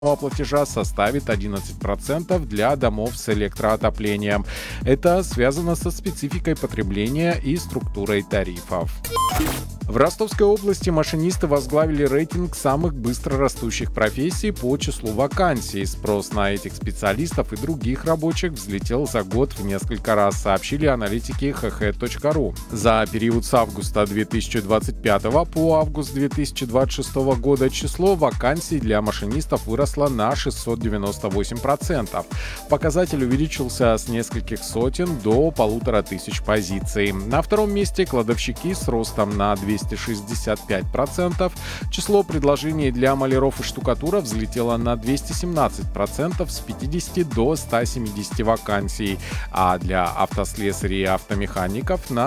платежа составит 11% для домов с электроотоплением. Это связано со спецификой потребления и структурой тарифов. В Ростовской области машинисты возглавили рейтинг самых быстро растущих профессий по числу вакансий. Спрос на этих специалистов и других рабочих взлетел за год в несколько раз, сообщили аналитики hh.ru. За период с августа 2025 по август 2026 года число вакансий для машинистов выросло на 698%. Показатель увеличился с нескольких сотен до 1500 позиций. На втором месте кладовщики с ростом на 265%. Число предложений для маляров и штукатуров взлетело на 217% с 50 до 170 вакансий, а для автослесарей и автомехаников на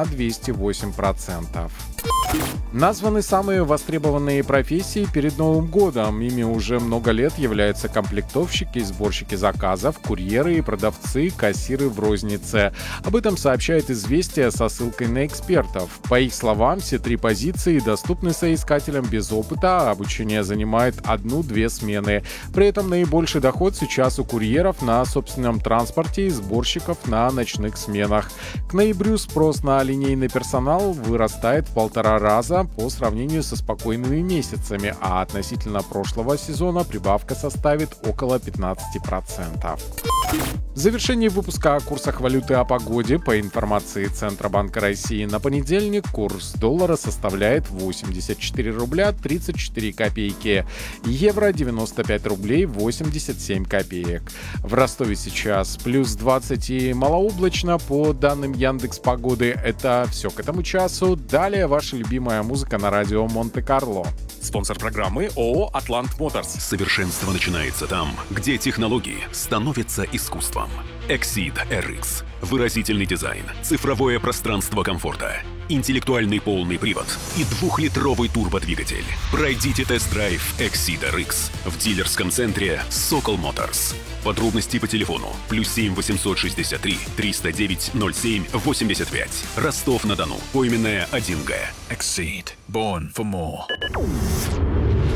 208%. Названы самые востребованные профессии перед Новым годом. Ими уже много лет являются комплектовщики, сборщики заказов, курьеры и продавцы, кассиры в рознице. Об этом сообщает «Известия» со ссылкой на экспертов. По их словам, все три позиции доступны соискателям без опыта, а обучение занимает 1-2 смены. При этом наибольший доход сейчас у курьеров на собственном транспорте и сборщиков на ночных сменах. К ноябрю спрос на линейный персонал вырастает в 1,5 раза по сравнению со спокойными месяцами, а относительно прошлого сезона прибавка составит около 15%. В завершении выпуска о курсах валюты о погоде по информации Центробанка России на понедельник курс доллара составляет 84 рубля 34 копейки, евро 95 рублей 87 копеек. В Ростове сейчас плюс 20 и малооблачно по данным Яндекс.Погоды. Это все к этому часу. Далее ваша любимая музыка на радио Монте-Карло. Спонсор программы ООО «Атлант Моторс». Совершенство начинается там, где технологии становятся искусством. Exceed RX. Выразительный дизайн, цифровое пространство комфорта, интеллектуальный полный привод и 2-литровый турбодвигатель. Пройдите тест-драйв Exceed RX в дилерском центре Сокол Моторс. Подробности по телефону +7 863 309 07 85. Ростов-на-Дону. Поименная 1Г. Exceed. Born for more.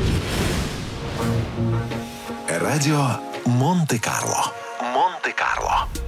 Радио Монте-Карло. Монте-Карло.